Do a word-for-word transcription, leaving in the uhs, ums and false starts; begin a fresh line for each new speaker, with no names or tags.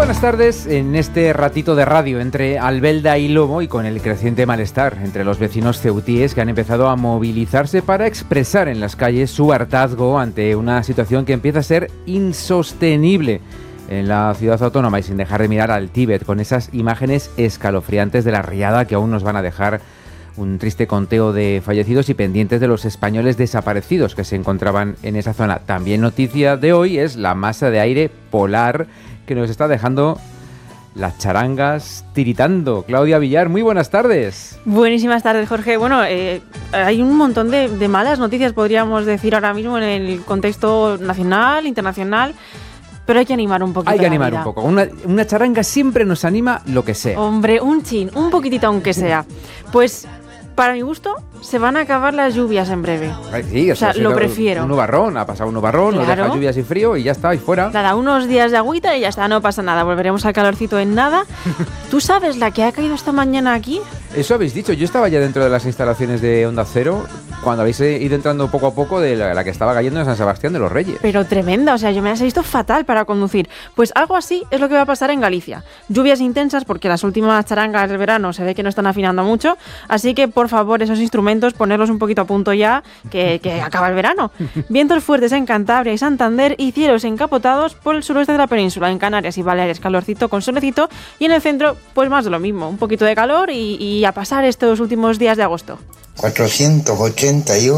buenas tardes en este ratito de radio entre Albelda y Lobo y con el creciente malestar entre los vecinos ceutíes que han empezado a movilizarse para expresar en las calles su hartazgo ante una situación que empieza a ser insostenible en la ciudad autónoma y sin dejar de mirar al Tíbet con esas imágenes escalofriantes de la riada que aún nos van a dejar un triste conteo de fallecidos y pendientes de los españoles desaparecidos que se encontraban en esa zona. También noticia de hoy es la masa de aire polar que nos está dejando las charangas tiritando. Claudia Villar, muy buenas tardes.
Buenísimas tardes, Jorge. Bueno, eh, hay un montón de, de malas noticias, podríamos decir ahora mismo, en el contexto nacional, internacional, pero hay que animar un poquito.
Hay que
la
animar
vida.
un poco. Una, una charanga siempre nos anima lo que sea.
Hombre, un chin, un poquitito aunque sea. Pues, para mi gusto, se van a acabar las lluvias en breve.
Ay, sí, o sea,
o sea, lo prefiero.
Un nubarrón, ha pasado un nubarrón,
Claro.
nos deja lluvias y frío y ya está, y fuera.
Nada, unos días de agüita y ya está, no pasa nada. Volveremos al calorcito en nada. ¿Tú sabes la que ha caído esta mañana aquí?
Eso habéis dicho, yo estaba ya dentro de las instalaciones de Onda Cero cuando habéis ido entrando poco a poco de la, la que estaba cayendo en San Sebastián de los Reyes.
Pero tremenda, o sea, yo me las he visto fatal para conducir. Pues algo así es lo que va a pasar en Galicia. Lluvias intensas porque las últimas charangas del verano se ve que no están afinando mucho, así que por favor esos instrumentos ponerlos un poquito a punto ya, que, que acaba el verano. Vientos fuertes en Cantabria y Santander y cielos encapotados por el suroeste de la península, en Canarias y Baleares, calorcito con solecito, y en el centro pues más de lo mismo, un poquito de calor y, y a pasar estos últimos días de agosto.
cuatrocientos ochenta y uno